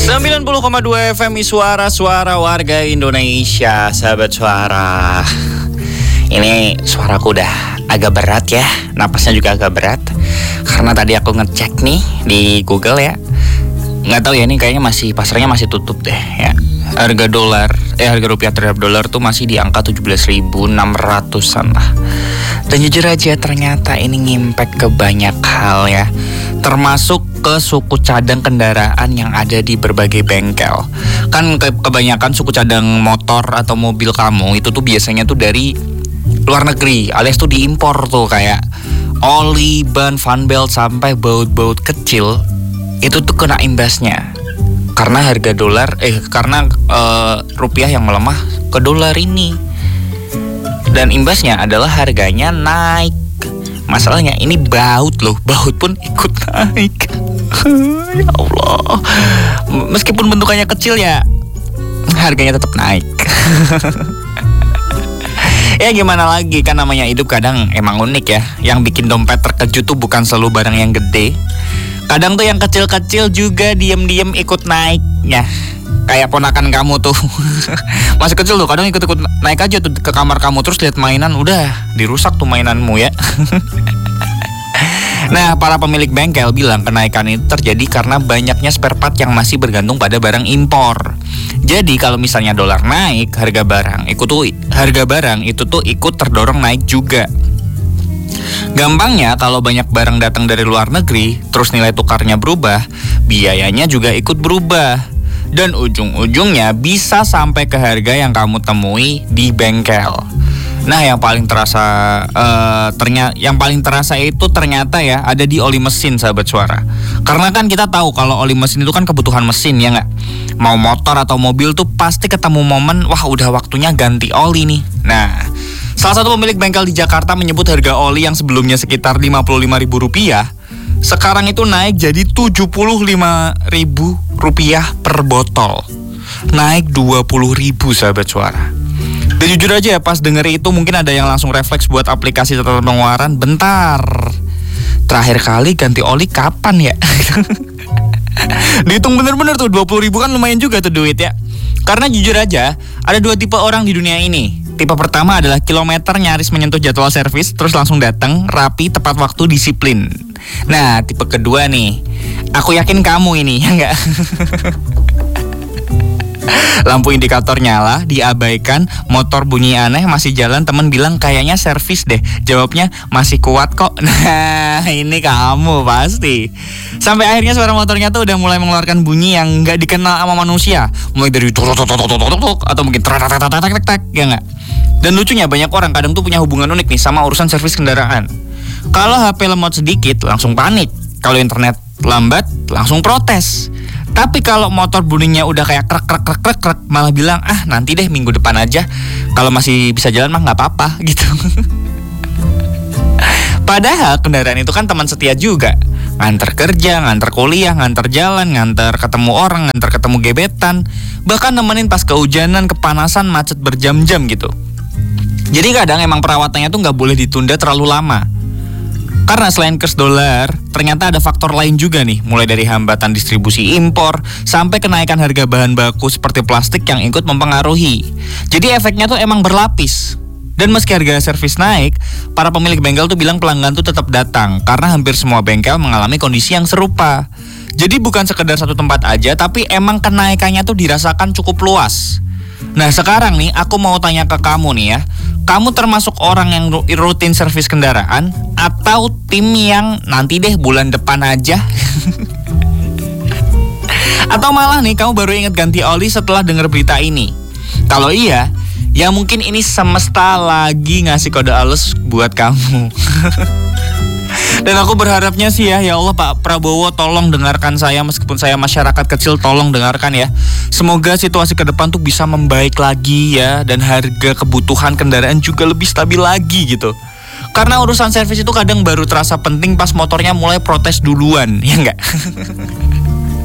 90,2 FM suara-suara warga Indonesia, sahabat suara. Ini suaraku udah agak berat ya, napasnya juga agak berat. Karena tadi aku ngecek nih di Google ya. Nggak tahu ya, ini kayaknya pasarnya masih tutup deh ya. Harga rupiah terhadap dolar tuh masih di angka 17.600-an lah. Dan jujur aja ternyata ini ngimpact ke banyak hal ya. Termasuk ke suku cadang kendaraan yang ada di berbagai bengkel. Kan kebanyakan suku cadang motor atau mobil kamu itu tuh biasanya tuh dari luar negeri, alias tuh diimpor tuh, kayak oli, ban, fan belt sampai baut-baut kecil itu tuh kena imbasnya. Karena harga rupiah yang melemah ke dolar ini. Dan imbasnya adalah harganya naik. Masalahnya ini baut pun ikut naik. Ya Allah. Meskipun bentukannya kecil ya, harganya tetap naik. Ya gimana lagi, kan namanya hidup kadang emang unik ya. Yang bikin dompet terkejut tuh bukan selalu barang yang gede. Kadang tuh yang kecil-kecil juga diem-diem ikut naik ya. Kayak ponakan kamu tuh. Masih kecil tuh, kadang ikut naik aja tuh ke kamar kamu, terus lihat mainan, udah dirusak tuh mainanmu ya. Nah, para pemilik bengkel bilang kenaikan itu terjadi karena banyaknya spare part yang masih bergantung pada barang impor. Jadi kalau misalnya dolar naik, harga barang itu tuh ikut terdorong naik juga. Gampangnya kalau banyak barang datang dari luar negeri, terus nilai tukarnya berubah, biayanya juga ikut berubah. Dan ujung-ujungnya bisa sampai ke harga yang kamu temui di bengkel. Nah, yang paling terasa itu ternyata ya ada di oli mesin, sahabat suara. Karena kan kita tahu kalau oli mesin itu kan kebutuhan mesin ya nggak? Mau motor atau mobil tuh pasti ketemu momen, wah udah waktunya ganti oli nih. Nah, salah satu pemilik bengkel di Jakarta menyebut harga oli yang sebelumnya sekitar Rp55.000 sekarang itu naik jadi Rp75.000 per botol. Naik 20.000, sahabat suara. Dan jujur aja ya, pas denger itu mungkin ada yang langsung refleks buat aplikasi catatan pengeluaran. Bentar, terakhir kali ganti oli kapan ya? Dihitung bener-bener tuh 20.000 kan lumayan juga tuh duit ya. Karena jujur aja, ada dua tipe orang di dunia ini. Tipe pertama adalah kilometer nyaris menyentuh jadwal servis, terus langsung datang, rapi, tepat waktu, disiplin. Nah, tipe kedua nih, aku yakin kamu ini, ya enggak? Lampu indikator nyala, diabaikan, motor bunyi aneh, masih jalan, temen bilang kayaknya servis deh. Jawabnya masih kuat kok. Nah, ini kamu pasti. Sampai akhirnya suara motornya tuh udah mulai mengeluarkan bunyi yang nggak dikenal sama manusia. Mulai dari tuk atau mungkin tek, ya nggak? Dan lucunya banyak orang kadang tuh punya hubungan unik nih sama urusan servis kendaraan. Kalau HP lemot sedikit langsung panik. Kalau internet lambat langsung protes. Tapi kalau motor bunyinya udah kayak krek malah bilang nanti deh minggu depan aja. Kalau masih bisa jalan mah nggak apa-apa gitu. Padahal kendaraan itu kan teman setia juga. Nganter kerja, nganter kuliah, nganter jalan, nganter ketemu orang, nganter ketemu gebetan. Bahkan nemenin pas kehujanan, kepanasan, macet berjam-jam gitu. Jadi kadang emang perawatannya tuh nggak boleh ditunda terlalu lama. Karena selain kurs dolar, ternyata ada faktor lain juga nih. Mulai dari hambatan distribusi impor, sampai kenaikan harga bahan baku seperti plastik yang ikut mempengaruhi. Jadi efeknya tuh emang berlapis. Dan meski harga servis naik, para pemilik bengkel tuh bilang pelanggan tuh tetap datang. Karena hampir semua bengkel mengalami kondisi yang serupa. Jadi bukan sekedar satu tempat aja, tapi emang kenaikannya tuh dirasakan cukup luas. Nah sekarang nih aku mau tanya ke kamu nih ya. Kamu termasuk orang yang rutin servis kendaraan atau tim yang nanti deh bulan depan aja? Atau malah nih kamu baru ingat ganti oli setelah dengar berita ini? Kalau iya, ya mungkin ini semesta lagi ngasih kode halus buat kamu. Dan aku berharapnya sih ya Allah Pak Prabowo tolong dengarkan saya, meskipun saya masyarakat kecil, tolong dengarkan ya. Semoga situasi ke depan tuh bisa membaik lagi ya, dan harga kebutuhan kendaraan juga lebih stabil lagi gitu. Karena urusan servis itu kadang baru terasa penting pas motornya mulai protes duluan, ya enggak?